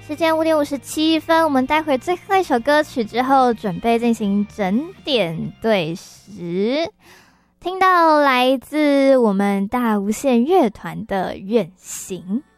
时间5:57，我们待会最后一首歌曲之后，准备进行整点对时。听到来自我们大无限乐团的《远行》。